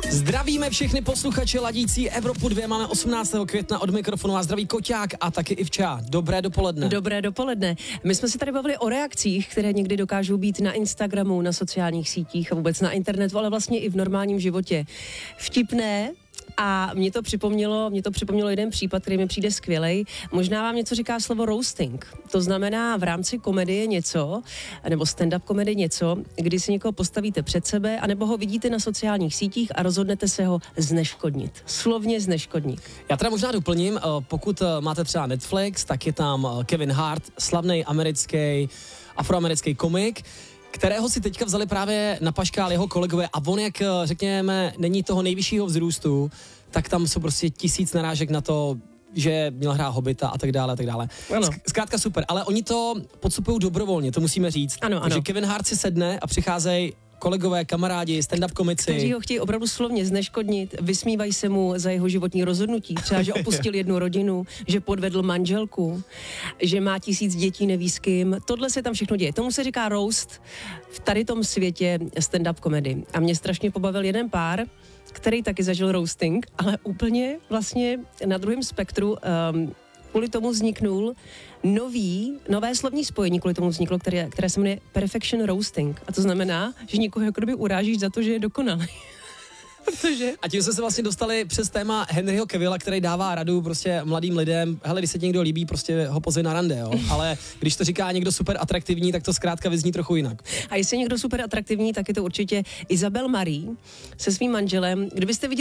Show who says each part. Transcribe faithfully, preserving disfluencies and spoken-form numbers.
Speaker 1: Zdravíme všechny posluchače ladící Evropu dva, máme osmnáctého května od mikrofonu a zdraví Koťák a taky Ivča. Dobré dopoledne.
Speaker 2: Dobré dopoledne. My jsme si tady bavili o reakcích, které někdy dokážou být na Instagramu, na sociálních sítích a vůbec na internetu, ale vlastně i v normálním životě. Vtipné. A mě to připomnělo, mě to připomnělo jeden případ, který mi přijde skvělej. Možná vám něco říká slovo roasting. To znamená v rámci komedie něco, nebo stand-up komedie něco, kdy si někoho postavíte před sebe, anebo ho vidíte na sociálních sítích a rozhodnete se ho zneškodnit. Slovně zneškodnit.
Speaker 1: Já teda možná doplním, pokud máte třeba Netflix, tak je tam Kevin Hart, slavný americký, afroamerický komik, kterého si teďka vzali právě na paškál jeho kolegové a on, jak řekněme, není toho nejvyššího vzrůstu, tak tam jsou prostě tisíc narážek na to, že měl hrát Hobita a tak dále, a tak dále.
Speaker 2: Ano.
Speaker 1: Zkrátka super, ale oni to podstupují dobrovolně, to musíme říct.
Speaker 2: Ano, ano.
Speaker 1: Takže Kevin Hart si sedne a přicházejí kolegové, kamarádi, stand-up komici.
Speaker 2: Kteří ho chtějí opravdu slovně zneškodnit, vysmívají se mu za jeho životní rozhodnutí, třeba, že opustil jednu rodinu, že podvedl manželku, že má tisíc dětí, neví s kým. Tohle se tam všechno děje. Tomu se říká roast v tady tom světě stand-up komedy. A mě strašně pobavil jeden pár, který taky zažil roasting, ale úplně vlastně na druhém spektru. Um, kvůli tomu vzniknul nový, nové slovní spojení, kvůli tomu vzniklo, které, které se jmenuje perfection roasting. A to znamená, že někoho jako kdyby urážíš za to, že je dokonalý. Protože...
Speaker 1: A tím jsme se vlastně dostali přes téma Henryho Cavilla, který dává radu prostě mladým lidem, hele, když se ti někdo líbí, prostě ho pozvi na rande, jo. Ale když to říká někdo super atraktivní, tak to zkrátka vyzní trochu jinak.
Speaker 2: A jestli je někdo super atraktivní, tak je to určitě Isabel Marie se svým manželem. Kdybyste viděli